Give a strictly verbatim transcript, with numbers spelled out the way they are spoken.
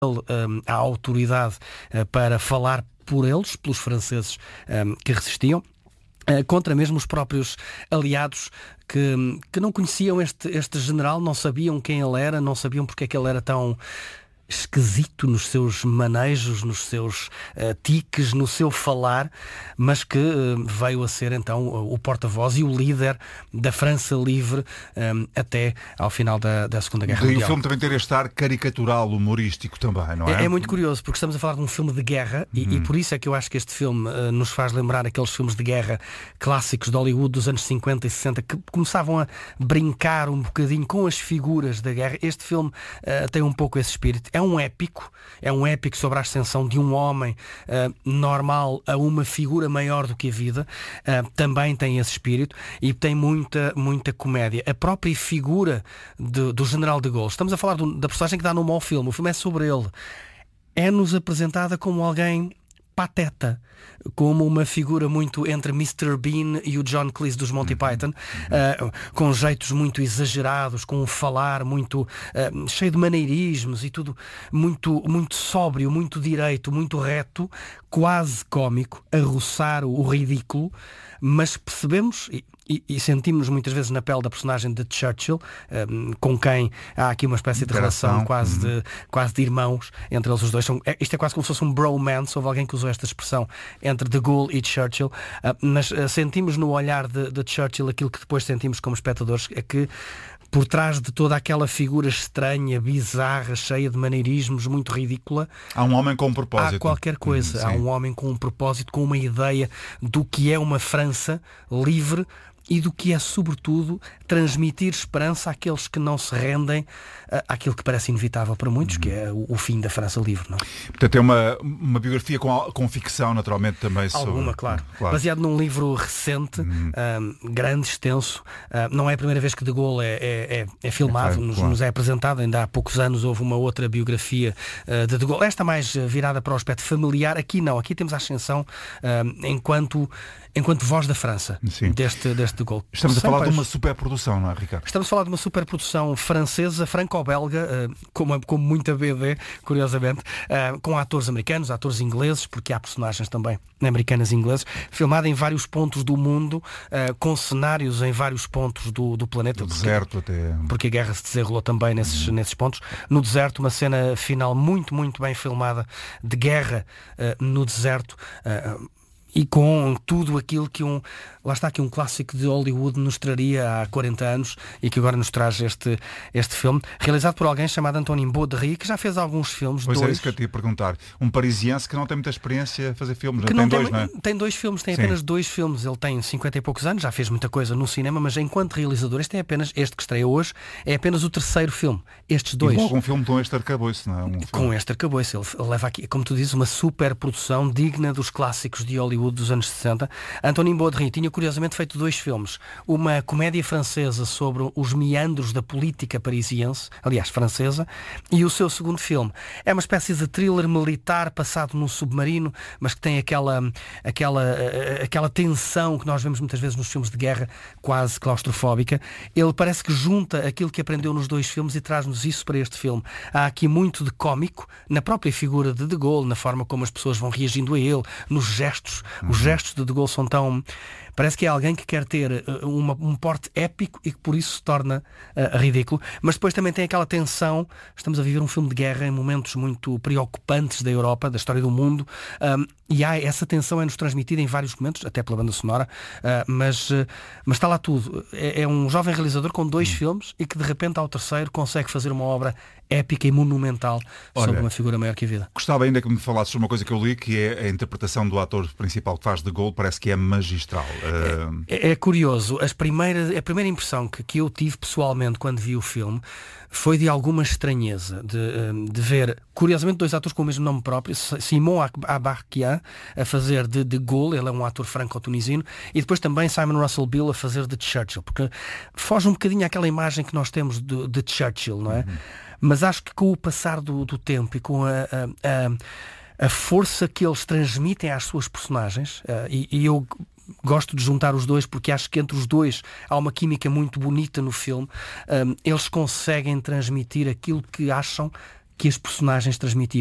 um, a autoridade uh, para falar por eles, pelos franceses um, que resistiam, uh, contra mesmo os próprios aliados que, que não conheciam este, este general, não sabiam quem ele era, não sabiam porque é que ele era tão esquisito nos seus manejos, nos seus uh, tiques, no seu falar, mas que uh, veio a ser então o porta-voz e o líder da França livre um, até ao final da, da Segunda Guerra Mundial. E o filme também ter este ar caricatural, humorístico também, não é? É, é muito curioso, porque estamos a falar de um filme de guerra e, hum. e por isso é que eu acho que este filme uh, nos faz lembrar aqueles filmes de guerra clássicos de Hollywood dos anos cinquenta e sessenta que começavam a brincar um bocadinho com as figuras da guerra. Este filme uh, tem um pouco esse espírito. É um épico, é um épico sobre a ascensão de um homem uh, normal a uma figura maior do que a vida. Uh, também tem esse espírito e tem muita, muita comédia. A própria figura de, do General de Gaulle, estamos a falar do, da personagem que dá nome ao filme, o filme é sobre ele, é-nos apresentada como alguém pateta, como uma figura muito entre mister Bean e o John Cleese dos Monty Python, uh, com jeitos muito exagerados, com um falar muito uh, cheio de maneirismos e tudo muito, muito sóbrio, muito direito, muito reto, quase cómico, a roçar o, o ridículo, mas percebemos e, e, e sentimos-nos muitas vezes na pele da personagem de Churchill, um, com quem há aqui uma espécie de relação quase, uhum. de, quase de irmãos entre eles os dois. São, é, isto é quase como se fosse um bromance, houve alguém que usou esta expressão entre de Gaulle e Churchill, uh, mas uh, sentimos no olhar de, de Churchill aquilo que depois sentimos como espectadores, é que por trás de toda aquela figura estranha, bizarra, cheia de maneirismos, muito ridícula, há um homem com um propósito. Há qualquer coisa. Hum, há um homem com um propósito, com uma ideia do que é uma França livre e do que é, sobretudo, transmitir esperança àqueles que não se rendem àquilo que parece inevitável para muitos, que é o, o fim da França livre. Não? Portanto, é uma, uma biografia com, com ficção, naturalmente, também. Alguma, sobre... claro. claro. Baseado num livro recente, uhum. um, grande, extenso. Uh, não é a primeira vez que de Gaulle é, é, é, é filmado, é claro, nos, claro. nos é apresentado. Ainda há poucos anos houve uma outra biografia uh, de de Gaulle. Esta mais virada para o aspecto familiar. Aqui não. Aqui temos a ascensão uh, enquanto... enquanto voz da França, deste, deste de Gaulle. Estamos a Sem falar pais. de uma superprodução, não é, Ricardo? Estamos a falar de uma superprodução francesa, franco-belga, uh, como, como muita B D, curiosamente, uh, com atores americanos, atores ingleses, porque há personagens também americanas e ingleses, filmada em vários pontos do mundo, uh, com cenários em vários pontos do, do planeta. Do porque, deserto até. Porque a guerra se desenrolou também nesses, uhum. nesses pontos. No deserto, uma cena final muito, muito bem filmada de guerra uh, no deserto. Uh, E com tudo aquilo que um... Lá está aqui um clássico de Hollywood nos traria há quarenta anos e que agora nos traz este, este filme, realizado por alguém chamado Antonin Baudry, que já fez alguns filmes. Pois dois. é isso que eu te ia perguntar. Um parisiense que não tem muita experiência a fazer filmes. Que não não tem, tem dois, não é? Tem dois filmes, tem Sim. apenas dois filmes. Ele tem cinquenta e poucos anos, já fez muita coisa no cinema, mas enquanto realizador, este é apenas, este que estreia hoje, é apenas o terceiro filme. Estes dois. E logo um filme com este arcabouço, não é? Um com este arcabouço. Ele leva aqui, como tu dizes, uma super produção digna dos clássicos de Hollywood dos anos sessenta. Antonin Baudry tinha curiosamente feito dois filmes. Uma comédia francesa sobre os meandros da política parisiense, aliás, francesa, e o seu segundo filme é uma espécie de thriller militar passado num submarino, mas que tem aquela, aquela, aquela tensão que nós vemos muitas vezes nos filmes de guerra, quase claustrofóbica. Ele parece que junta aquilo que aprendeu nos dois filmes e traz-nos isso para este filme. Há aqui muito de cómico na própria figura de de Gaulle, na forma como as pessoas vão reagindo a ele, nos gestos. Uhum. Os gestos de de Gaulle são tão... Parece que é alguém que quer ter uma, um porte épico e que por isso se torna uh, ridículo. Mas depois também tem aquela tensão. Estamos a viver um filme de guerra em momentos muito preocupantes da Europa, da história do mundo. Um, e há essa tensão é-nos transmitida em vários momentos, até pela banda sonora. Uh, mas, uh, mas está lá tudo. É, é um jovem realizador com dois hum. filmes e que de repente ao terceiro consegue fazer uma obra épica e monumental. Olha, sobre uma figura maior que a vida. Gostava ainda que me falasses sobre uma coisa que eu li, que é a interpretação do ator principal que faz de Gaulle, parece que é magistral. Uh... É, é curioso. As primeiras, a primeira impressão que, que eu tive pessoalmente quando vi o filme foi de alguma estranheza, de, de ver, curiosamente, dois atores com o mesmo nome próprio, Simon Abarquian a fazer de, de Gaulle, ele é um ator franco-tunisino, e depois também Simon Russell Beale a fazer de Churchill, porque foge um bocadinho àquela imagem que nós temos de, de Churchill, não é? Uhum. Mas acho que com o passar do, do tempo e com a, a, a, a força que eles transmitem às suas personagens, uh, e, e eu gosto de juntar os dois porque acho que entre os dois há uma química muito bonita no filme, um, eles conseguem transmitir aquilo que acham que as personagens transmitiam.